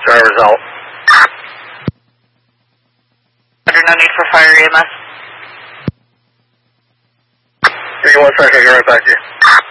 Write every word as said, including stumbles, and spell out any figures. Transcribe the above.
Driver's out. Roger, no need for fire E M S. Give me one second, I'll get right back to you.